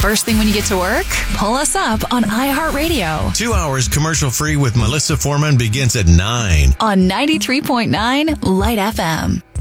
First thing when you get to work, pull us up on iHeartRadio. 2 hours commercial-free with Melissa Foreman begins at 9. On 93.9 Light FM.